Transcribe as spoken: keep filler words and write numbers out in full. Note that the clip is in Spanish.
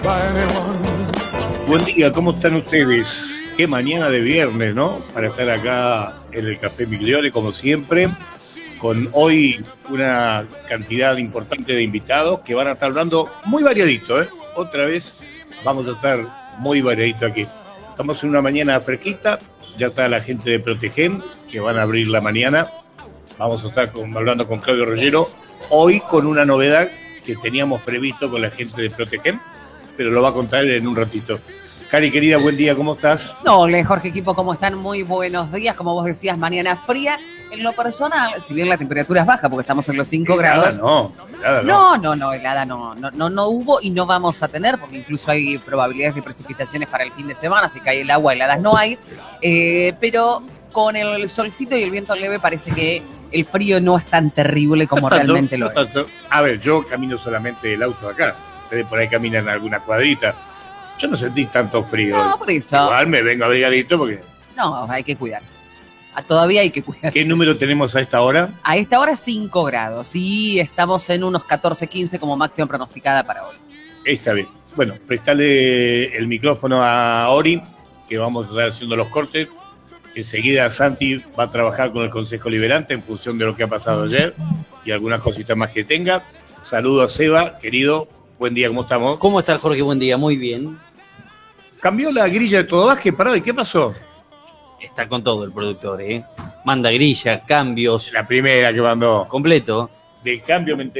Buen día, ¿cómo están ustedes? Qué mañana de viernes, ¿no? Para estar acá en el Café Migliore, como siempre, con hoy una cantidad importante de invitados que van a estar hablando muy variadito, ¿eh? Otra vez vamos a estar muy variadito aquí. Estamos en una mañana fresquita, ya está la gente de Protegen, que van a abrir la mañana. Vamos a estar con, hablando con Claudio Rollero, hoy con una novedad que teníamos previsto con la gente de Protegen, pero lo va a contar en un ratito. Cari, querida, buen día, ¿cómo estás? Hola, Jorge, equipo, ¿cómo están? Muy buenos días. Como vos decías, mañana fría. En lo personal, si bien la temperatura es baja, porque estamos en los cinco grados. No, helada no. No, no, no, helada no, no, no, no hubo y no vamos a tener, porque incluso hay probabilidades de precipitaciones para el fin de semana, si cae el agua, heladas no hay. Eh, pero con el solcito y el viento leve parece que el frío no es tan terrible como tanto, realmente lo tanto. es. A ver, yo camino solamente el auto acá. Ustedes por ahí caminan alguna cuadrita. Yo no sentí tanto frío. No, por eso. Igual me vengo abrigadito porque... No, hay que cuidarse. Todavía hay que cuidarse. ¿Qué número tenemos a esta hora? A esta hora cinco grados y estamos en unos catorce, quince como máxima pronosticada para hoy. Está bien. Bueno, prestale el micrófono a Ori, que vamos a estar haciendo los cortes. Enseguida Santi va a trabajar con el Consejo Liberante en función de lo que ha pasado ayer y algunas cositas más que tenga. Saludo a Seba, querido. Buen día, ¿cómo estamos? ¿Cómo está Jorge? Buen día, muy bien. Cambió la grilla de todo Vázquez, parado. ¿Y qué pasó? Está con todo el productor, ¿eh? Manda grilla, cambios. La primera que mandó. Completo. Del cambio me enteré.